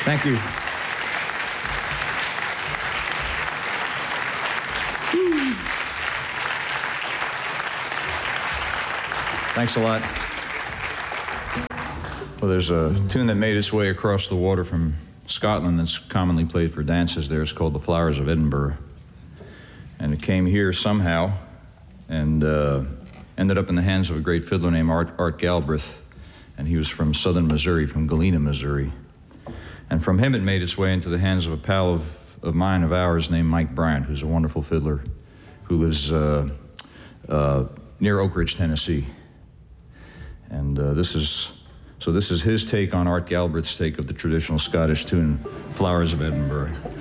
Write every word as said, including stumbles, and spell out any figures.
Thank you. Thanks a lot. Well, there's a tune that made its way across the water from Scotland that's commonly played for dances there. It's called The Flowers of Edinburgh. And it came here somehow and uh, ended up in the hands of a great fiddler named Art, Art Galbraith. And he was from southern Missouri, from Galena, Missouri. And from him it made its way into the hands of a pal of, of mine, of ours, named Mike Bryant, who's a wonderful fiddler who lives uh, uh, near Oak Ridge, Tennessee. And uh, this is, so this is his take on Art Galbraith's take of the traditional Scottish tune, Flowers of Edinburgh.